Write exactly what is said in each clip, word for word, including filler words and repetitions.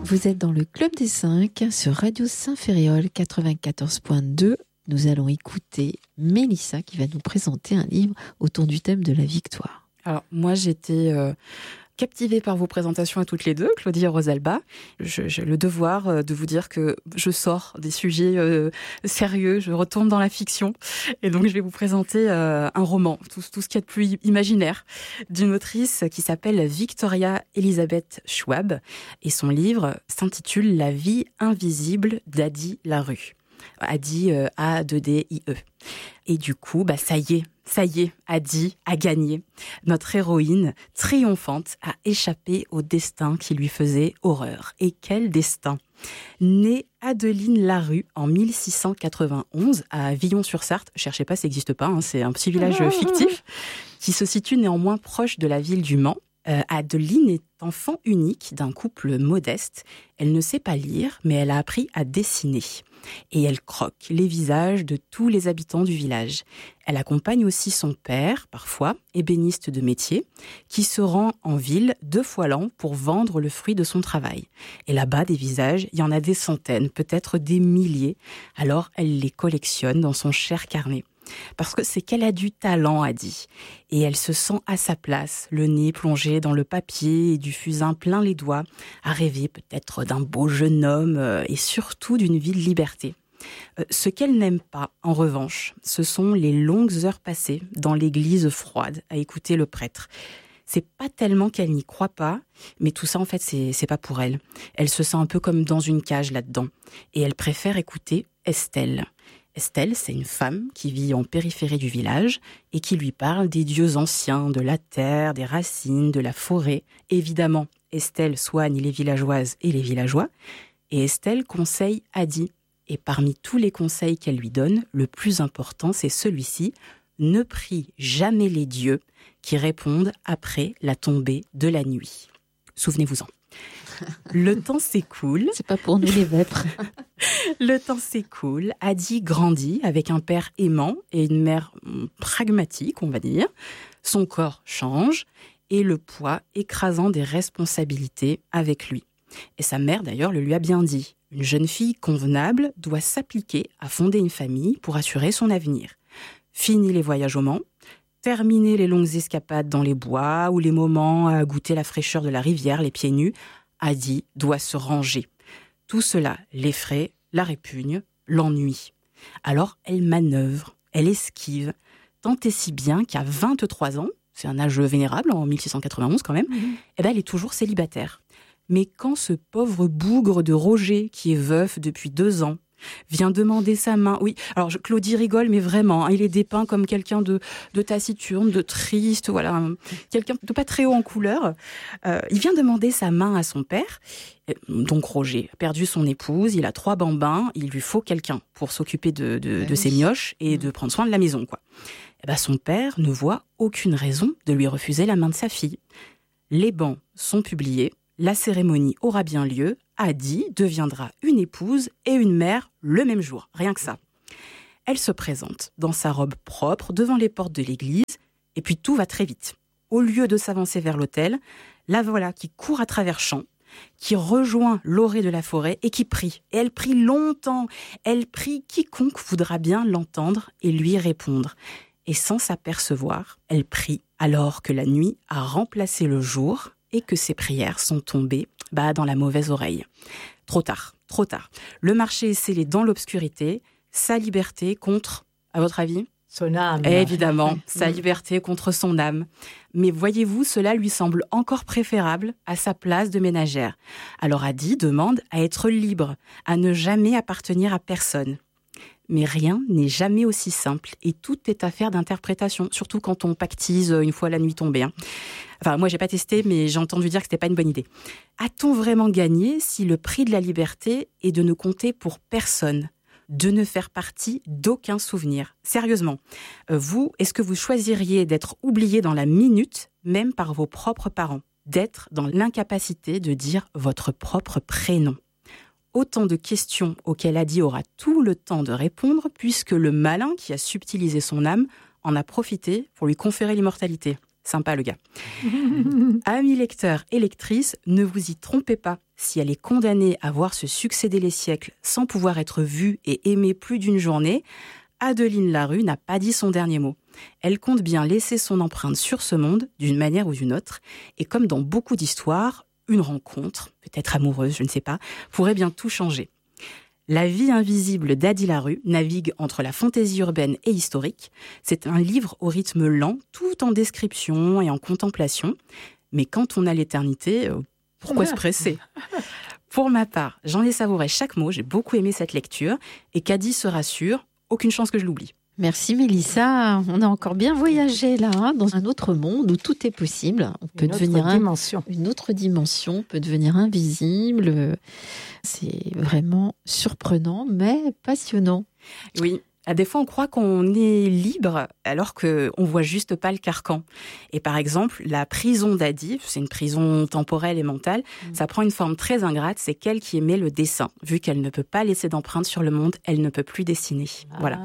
Vous êtes dans le Club des cinq sur Radio Saint-Ferréol quatre-vingt-quatorze point deux. Nous allons écouter Mélissa qui va nous présenter un livre autour du thème de la victoire. Alors moi j'étais euh, captivée par vos présentations à toutes les deux, Claudie et Rosalba. Je, j'ai le devoir de vous dire que je sors des sujets euh, sérieux, je retourne dans la fiction. Et donc je vais vous présenter euh, un roman, tout, tout ce qu'il y a de plus imaginaire, d'une autrice qui s'appelle Victoria Elizabeth Schwab. Et son livre s'intitule « La vie invisible d'Addie Larue ». Addie, euh, A deux D I E. Et du coup, bah ça y est, ça y est, Addie a gagné. Notre héroïne, triomphante, a échappé au destin qui lui faisait horreur. Et quel destin! Née Adeline Larue en mille six cent quatre-vingt-onze à Villon-sur-Sarthe, cherchez pas, ça n'existe pas, hein, c'est un petit village fictif, qui se situe néanmoins proche de la ville du Mans. Euh, Adeline est enfant unique d'un couple modeste. Elle ne sait pas lire, mais elle a appris à dessiner. Et elle croque les visages de tous les habitants du village. Elle accompagne aussi son père, parfois, ébéniste de métier, qui se rend en ville deux fois l'an pour vendre le fruit de son travail. Et là-bas, des visages, il y en a des centaines, peut-être des milliers. Alors, elle les collectionne dans son cher carnet. Parce que c'est qu'elle a du talent, Addie. Et elle se sent à sa place, le nez plongé dans le papier et du fusain plein les doigts, à rêver peut-être d'un beau jeune homme euh, et surtout d'une vie de liberté. Euh, ce qu'elle n'aime pas, en revanche, ce sont les longues heures passées dans l'église froide à écouter le prêtre. C'est pas tellement qu'elle n'y croit pas, mais tout ça, en fait, c'est, c'est pas pour elle. Elle se sent un peu comme dans une cage là-dedans. Et elle préfère écouter Estelle. Estelle, c'est une femme qui vit en périphérie du village et qui lui parle des dieux anciens, de la terre, des racines, de la forêt. Évidemment, Estelle soigne les villageoises et les villageois. Et Estelle conseille Addie. Et parmi tous les conseils qu'elle lui donne, le plus important, c'est celui-ci. Ne prie jamais les dieux qui répondent après la tombée de la nuit. Souvenez-vous-en. Le temps s'écoule. C'est pas pour nous les vêpres. Le temps s'écoule. Addie grandit avec un père aimant et une mère pragmatique, on va dire. Son corps change et le poids écrasant des responsabilités avec lui. Et sa mère, d'ailleurs, le lui a bien dit. Une jeune fille convenable doit s'appliquer à fonder une famille pour assurer son avenir. Fini les voyages au Mans. Terminer les longues escapades dans les bois ou les moments à goûter la fraîcheur de la rivière, les pieds nus. Addie doit se ranger. Tout cela l'effraie, la répugne, l'ennuie. Alors elle manœuvre, elle esquive, tant et si bien qu'à vingt-trois ans, c'est un âge vénérable en mille six cent quatre-vingt-onze quand même, mmh. eh ben elle est toujours célibataire. Mais quand ce pauvre bougre de Roger, qui est veuf depuis deux ans, vient demander sa main. Oui, alors je, Claudie rigole, mais vraiment, hein, il est dépeint comme quelqu'un de, de taciturne, de triste, voilà, quelqu'un de pas très haut en couleur. Euh, il vient demander sa main à son père. Donc Roger a perdu son épouse, il a trois bambins, il lui faut quelqu'un pour s'occuper de, de, de ses mioches et de prendre soin de la maison, quoi. Et ben, son père ne voit aucune raison de lui refuser la main de sa fille. Les bans sont publiés, la cérémonie aura bien lieu. Addie deviendra une épouse et une mère le même jour, rien que ça. Elle se présente dans sa robe propre devant les portes de l'église et puis tout va très vite. Au lieu de s'avancer vers l'autel, la voilà qui court à travers champs, qui rejoint l'orée de la forêt et qui prie. Et elle prie longtemps, elle prie quiconque voudra bien l'entendre et lui répondre. Et sans s'apercevoir, elle prie alors que la nuit a remplacé le jour et que ses prières sont tombées bah, dans la mauvaise oreille. Trop tard, trop tard. Le marché est scellé dans l'obscurité, sa liberté contre, à votre avis ? Son âme. Évidemment, sa liberté contre son âme. Mais voyez-vous, cela lui semble encore préférable à sa place de ménagère. Alors Addie demande à être libre, à ne jamais appartenir à personne. Mais rien n'est jamais aussi simple et tout est affaire d'interprétation, surtout quand on pactise une fois la nuit tombée. Hein. Enfin, moi, j'ai pas testé, mais j'ai entendu dire que c'était pas une bonne idée. A-t-on vraiment gagné si le prix de la liberté est de ne compter pour personne, de ne faire partie d'aucun souvenir ? Sérieusement, euh, vous, est-ce que vous choisiriez d'être oublié dans la minute, même par vos propres parents, d'être dans l'incapacité de dire votre propre prénom ? Autant de questions auxquelles Addie aura tout le temps de répondre, puisque le malin qui a subtilisé son âme en a profité pour lui conférer l'immortalité. Sympa le gars. Amis lecteurs et lectrices, ne vous y trompez pas. si elle est condamnée à voir se succéder les siècles sans pouvoir être vue et aimée plus d'une journée, Adeline Larue n'a pas dit son dernier mot. Elle compte bien laisser son empreinte sur ce monde, d'une manière ou d'une autre, et comme dans beaucoup d'histoires, une rencontre, peut-être amoureuse, je ne sais pas, pourrait bien tout changer. La vie invisible d'Adi Larue navigue entre la fantaisie urbaine et historique. C'est un livre au rythme lent, tout en description et en contemplation. Mais quand on a l'éternité, euh, pourquoi se presser ? Pour ma part, j'en ai savouré chaque mot, j'ai beaucoup aimé cette lecture, et qu'Adi se rassure, aucune chance que je l'oublie. Merci Mélissa, on a encore bien voyagé là, hein, dans un autre monde où tout est possible. On peut une devenir autre dimension. Un, une autre dimension, peut devenir invisible. C'est vraiment surprenant, mais passionnant. Oui. Des fois, on croit qu'on est libre alors qu'on ne voit juste pas le carcan. Et par exemple, la prison d'Adi, c'est une prison temporelle et mentale, mmh. ça prend une forme très ingrate, c'est qu'elle qui émet le dessin. Vu qu'elle ne peut pas laisser d'empreinte sur le monde, elle ne peut plus dessiner. Ah. Voilà.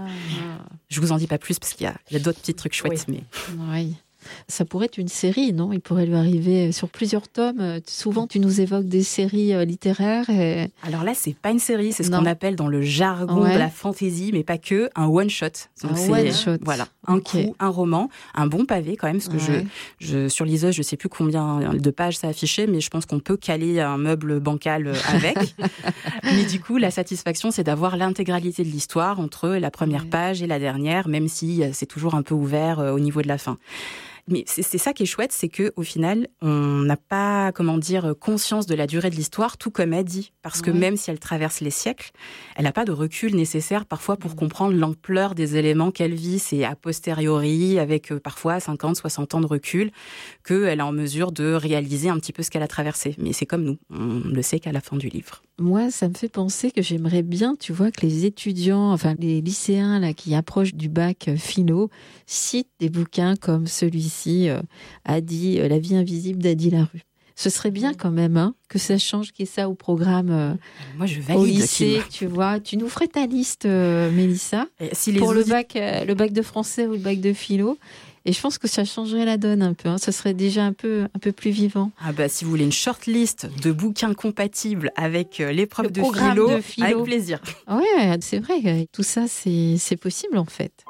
Je vous en dis pas plus parce qu'il y a, il y a d'autres petits trucs chouettes. Oui. Mais... oui. Ça pourrait être une série, non ? Il pourrait lui arriver sur plusieurs tomes. Souvent, tu nous évoques des séries littéraires. Et... Alors là, c'est pas une série, c'est ce non. qu'on appelle dans le jargon ouais. de la fantaisie, mais pas que, un one-shot. Donc un c'est, one-shot. Voilà, un okay. coup, un roman, un bon pavé quand même, parce que ouais. je, je, sur Liseuse, je sais plus combien de pages ça affichait, mais je pense qu'on peut caler un meuble bancal avec. Mais du coup, la satisfaction, c'est d'avoir l'intégralité de l'histoire entre la première ouais. page et la dernière, même si c'est toujours un peu ouvert au niveau de la fin. Mais c'est, c'est ça qui est chouette, c'est qu'au final, on n'a pas, comment dire, conscience de la durée de l'histoire, tout comme elle dit. Parce que oui. même si elle traverse les siècles, elle n'a pas de recul nécessaire parfois pour comprendre l'ampleur des éléments qu'elle vit. C'est a posteriori, avec parfois cinquante, soixante ans de recul, qu'elle est en mesure de réaliser un petit peu ce qu'elle a traversé. Mais c'est comme nous, on le sait qu'à la fin du livre. Moi, ça me fait penser que j'aimerais bien, tu vois, que les étudiants, enfin les lycéens là qui approchent du bac philo, citent des bouquins comme celui-ci, euh, Adi, euh, La vie invisible d'Adi Larue. Ce serait bien quand même hein, que ça change, qu'il y ait ça au programme euh, Moi, je valide, au lycée, tu vois. Tu nous ferais ta liste, euh, Mélissa, si les pour audit... le bac, euh, le bac de français ou le bac de philo. Et je pense que ça changerait la donne un peu. Hein. Ce serait déjà un peu, un peu plus vivant. Ah bah, si vous voulez une shortlist de bouquins compatibles avec l'épreuve le de philo, de philo, avec plaisir. Oui, c'est vrai. Tout ça, c'est, c'est possible en fait.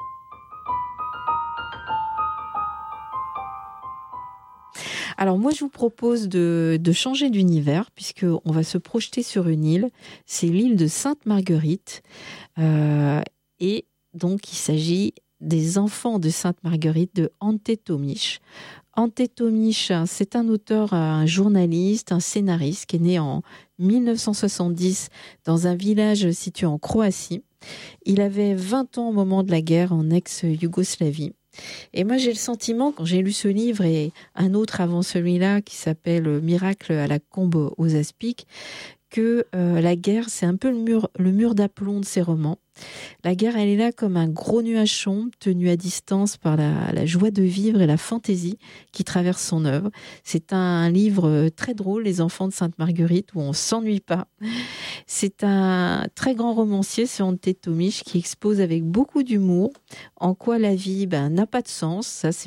Alors moi, je vous propose de, de changer d'univers puisqu'on va se projeter sur une île. C'est l'île de Sainte-Marguerite. Euh, et donc, il s'agit des enfants de Sainte-Marguerite de Ante Tomić. Ante Tomić, c'est un auteur, un journaliste, un scénariste qui est né en dix-neuf cent soixante-dix dans un village situé en Croatie. Il avait vingt ans au moment de la guerre en ex-Yougoslavie. Et moi, j'ai le sentiment, quand j'ai lu ce livre et un autre avant celui-là qui s'appelle « Miracle à la combe aux aspics », que euh, la guerre, c'est un peu le mur, le mur d'aplomb de ses romans. La guerre, elle est là comme un gros nuage sombre, tenu à distance par la, la joie de vivre et la fantaisie qui traverse son œuvre. C'est un livre très drôle, Les enfants de Sainte-Marguerite, où on s'ennuie pas. C'est un très grand romancier, c'est Ante Tomić, qui expose avec beaucoup d'humour en quoi la vie ben, n'a pas de sens. Ça, c'est